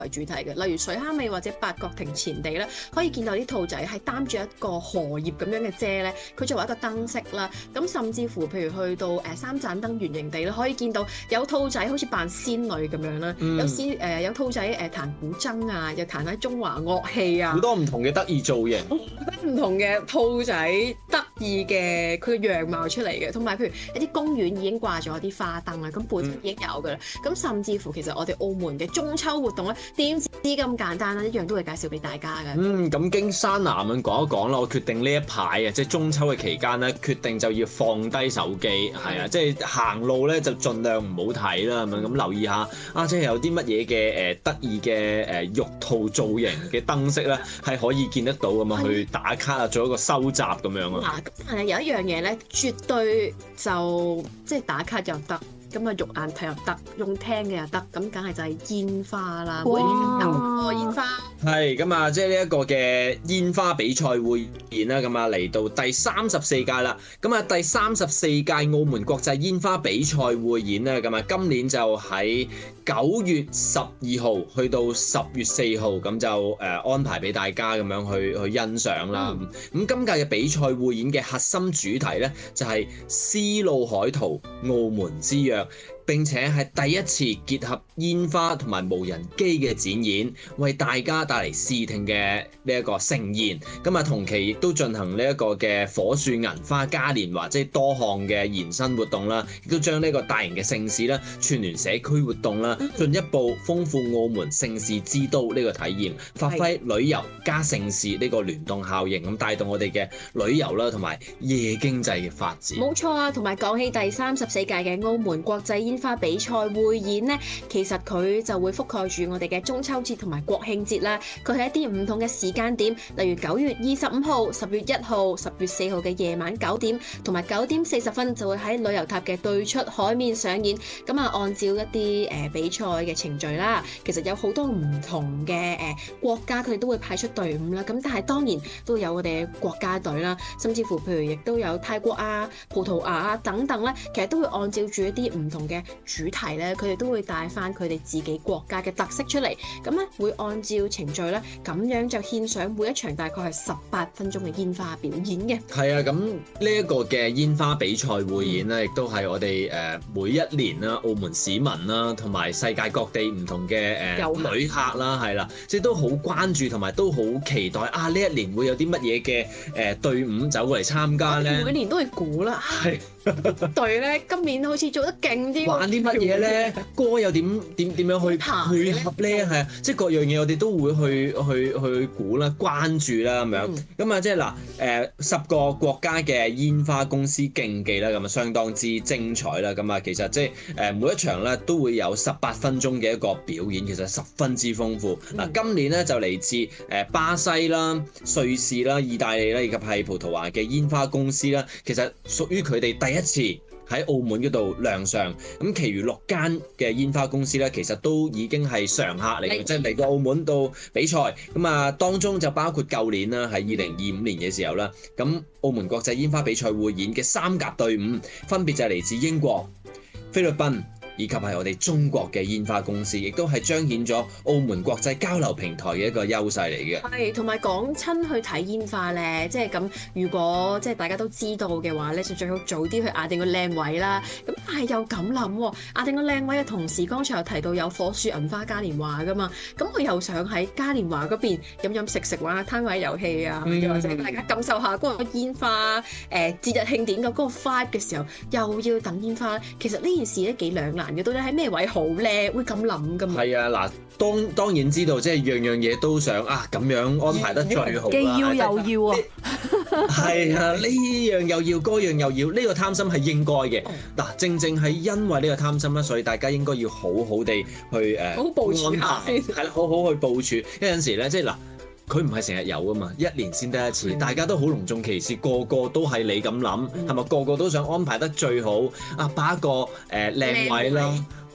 為主題嘅，例如水坑尾或者八角亭前地咧，可以見到啲兔仔係擔住一個荷葉咁樣嘅遮咧，佢作為一個燈飾啦。咁甚至乎譬如去到三盞燈圓形地咧，可以見到有兔仔好似扮仙女咁樣啦，有兔仔彈古箏啊，又彈下中華樂器啊， 好多唔同嘅得意造型， 唔同嘅兔仔得意嘅佢嘅樣貌出嚟嘅，同埋譬如一啲公園已經掛咗啲花燈啦，咁背後已經有㗎啦。咁甚至乎其實我哋澳門嘅中秋活動咧，點知咁簡單啦，一樣都會介紹俾大家嘅。 咁經山南咁講一講啦，我決定呢一排啊，即係中秋嘅期間咧，決定就要放低手機，係啊，即係行路咧就盡量唔好睇啦，咁留意下啊，即係有啲乜嘢嘅得意嘅玉兔造型嘅燈飾咧，係可以見得到咁啊，去打卡啊，做一個收集咁樣啊。 嗱，但係有一樣嘢咧，絕對就即係打卡又得。咁啊，肉眼睇又得，用聽嘅又得，咁梗係就係煙花啦，每年9個煙花。係咁啊，即係呢一個嘅煙花比賽匯演啦，咁啊嚟到第34屆啦。咁啊，第34屆澳門國際煙花比賽匯演咧，咁啊今年就喺9月12號去到10月4號，咁就安排俾大家咁樣去欣賞啦。咁今屆嘅比賽匯演嘅核心主題咧，就係絲路海圖澳門之約。並且係第一次結合煙花同埋無人機嘅展演，為大家帶嚟視聽嘅呢一個盛宴。咁啊，同期亦都進行呢一個嘅火樹銀花嘉年華，即係多項嘅延伸活動啦，亦都將呢個大型嘅盛事啦串聯社區活動啦，進一步豐富澳門盛事之都呢個體驗，發揮旅遊加盛事呢個聯動效應，咁帶動我哋嘅旅遊啦同埋夜經濟嘅發展。 冇錯啊，同埋講起第34屆嘅澳門國際煙花比賽匯演呢，其實佢就會覆蓋住我哋嘅中秋節同埋國慶節啦。佢係一啲唔同嘅時間點，例如9月25號、10月1號、10月4號嘅夜晚9點，同埋9點40分就會喺旅遊塔嘅對出海面上演。咁啊，按照一啲比賽嘅程序啦，其實有好多唔同嘅國家，佢哋都會派出隊伍啦。咁但係當然都有我哋嘅國家隊啦，甚至乎譬如亦都有泰國啊、葡萄牙啊等等咧，其實都會按照住一啲唔同嘅主題咧，佢哋都會帶翻佢哋自己國家嘅特色出嚟，咁咧會按照程序咧，咁樣就獻上每一場大概係18分鐘嘅煙花表演嘅。 係啊，咁呢一個嘅煙花比賽匯演咧，亦都係我哋每一年啦，澳門市民啦，同埋世界各地唔同嘅旅客啦，係啦，即係都好關注同埋都好期待啊！呢一年會有啲乜嘢嘅隊伍走過嚟參加咧？ 每年都係估啦，係隊咧今年好似做得勁啲， 玩啲乜嘢咧？歌又點樣去配合咧？係啊，即係各樣嘢我哋都會去估啦、關注啦咁樣。咁啊，即係嗱10個國家嘅煙花公司競技啦，咁啊相當之精彩啦。咁啊，其實即係每一場咧都會有18分鐘嘅一個表演，其實十分之豐富。嗱，今年咧就嚟自巴西啦、瑞士啦、意大利啦以及係葡萄牙嘅煙花公司啦，其實屬於佢哋第一次喺澳門嗰度亮相，咁其餘6間嘅煙花公司咧，其實都已經係常客嚟嘅，即係嚟到澳門度比賽。咁啊，當中就包括舊年啦，喺2025年嘅時候啦，咁澳門國際煙花比賽匯演嘅3甲隊伍，分別就係嚟自英國、菲律賓，以及係我哋中國嘅煙花公司，亦都係彰顯咗澳門國際交流平台嘅一個優勢嚟嘅。 係，同埋講親去睇煙花咧，即係咁。如果即係大家都知道嘅話咧，就最好早啲去壓定個靚位啦。咁但係又咁諗喎，壓定個靚位嘅同時，剛才又提到有火樹銀花嘉年華噶嘛，咁我又想喺嘉年華嗰邊飲食玩下攤位遊戲啊，又或者大家感受下嗰個煙花節日慶典嘅嗰個 vibe 嘅時候，又要等煙花。其實呢件事咧幾兩難嘅，到底喺咩位好咧？會咁諗噶嘛？ 係啊，嗱，當然知道，即係樣嘢都想啊咁樣安排得最好啦。 既要又要啊！ 係啊，呢樣又要，嗰樣又要，呢個貪心係應該嘅。嗱，正係因為呢個貪心啦，所以大家應該要好好地去好部署下先。 係啦，好好去部署。有陣時咧，即係嗱。佢唔係成日有噶嘛，一年先得一次，大家都好隆重其事，個個都係你咁諗，係咪？個個都想安排得最好，啊，擺一個靚位啦，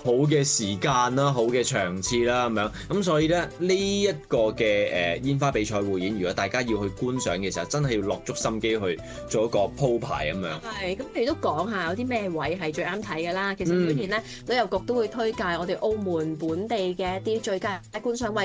好嘅時間啦，好嘅場次啦咁樣。咁所以咧呢一個嘅煙花比賽匯演，如果大家要去觀賞嘅時候，真係要落足心機去做一個鋪排咁樣。 係，咁譬如都講下有啲咩位係最啱睇嘅啦。其實每年咧旅遊局都會推介我哋澳門本地嘅一啲最佳觀賞位。